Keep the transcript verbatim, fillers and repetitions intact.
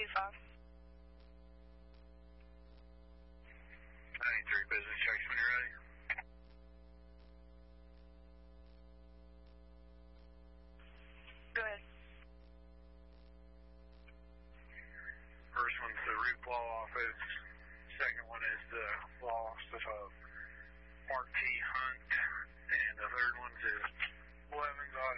two five. ninety-three business checks when you're ready. Go ahead. First one's the root law office. Second one is the law office of Mark T. Hunt. And the third one's is eleven Goswell